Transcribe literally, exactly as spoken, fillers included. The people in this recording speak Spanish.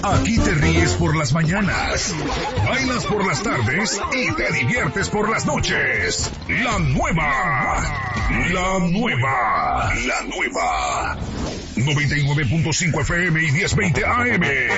Aquí te ríes por las mañanas, bailas por las tardes y te diviertes por las noches. La nueva, la nueva, la nueva. noventa y nueve punto cinco F M y diez veinte A M.